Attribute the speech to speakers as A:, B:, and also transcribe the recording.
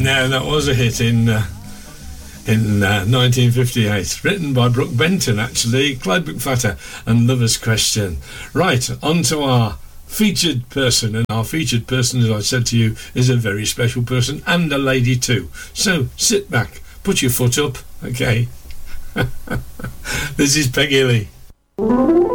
A: No, that was a hit in 1958. Written by Brooke Benton, actually. Clyde McPhatter and Lover's Question. Right, on to our featured person. And our featured person, as I said to you, is a very special person and a lady too. So sit back, put your foot up, okay? This is Peggy Lee.